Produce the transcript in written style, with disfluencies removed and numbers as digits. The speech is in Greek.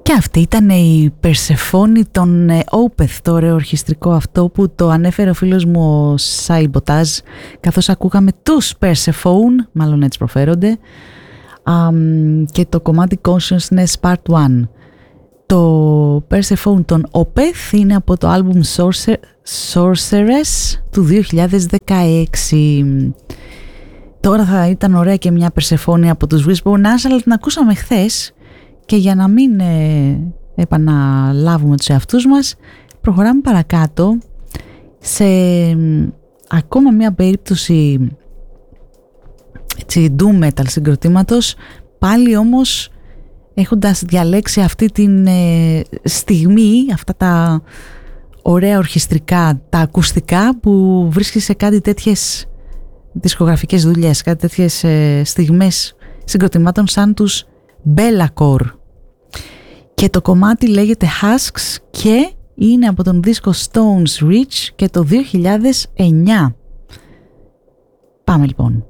Και αυτή ήταν η Περσεφόνη των Opeth, το ωραίο ορχιστρικό αυτό που το ανέφερε ο φίλος μου ο Σαϊμποτάζ, καθώς ακούγαμε τους Persephone, μάλλον έτσι προφέρονται, και το κομμάτι Consciousness Part 1. Το Persephone των Opeth είναι από το άλμπουμ Sorceress του 2016. Τώρα θα ήταν ωραία και μια Persephone από τους Wishbone Ash, αλλά την ακούσαμε χθες και για να μην επαναλάβουμε τους εαυτούς μας, προχωράμε παρακάτω σε ακόμα μια περίπτωση doom metal συγκροτήματος, πάλι όμως έχοντας διαλέξει αυτή την στιγμή, αυτά τα ωραία ορχιστρικά, τα ακουστικά που βρίσκει σε κάτι τέτοιες δισκογραφικές δουλειές, κάτι τέτοιες στιγμές συγκροτημάτων σαν τους Bellacore. Και το κομμάτι λέγεται Husks και είναι από τον δίσκο Stones Reach και το 2009. Πάμε λοιπόν.